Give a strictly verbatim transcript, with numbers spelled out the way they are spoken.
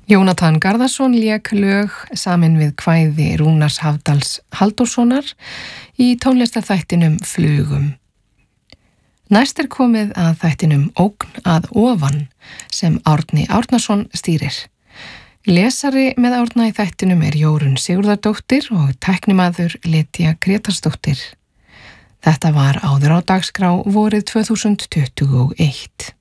Jónatan Garðarsson lék lög samin við kvæði Rúnars Hafdals Halldórssonar í tónlistarþættinum Flugum. Næst er komið að þættinum Ógn að ofan sem Árni Árnason stýrir. Lesari með Árna í þættinum er Jórunn Sigurðardóttir og tæknimaður Lydia Grétarsdóttir. Þetta var áður á dagskrá vorið tvö þúsund tuttugu og eitt.